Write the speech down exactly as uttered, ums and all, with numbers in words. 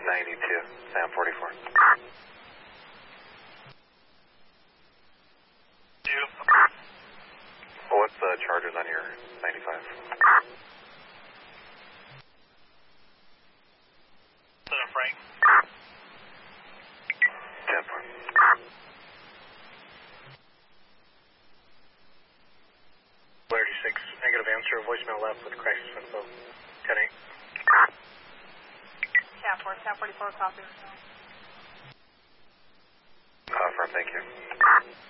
ninety-two, Sam forty-four. Two. What's the charges on your ninety-five? Seven Frank. ten four. thirty-six, negative answer, voicemail left with crisis info. ten eight. Cat four, Cat forty-four, copy. Confirm, thank you.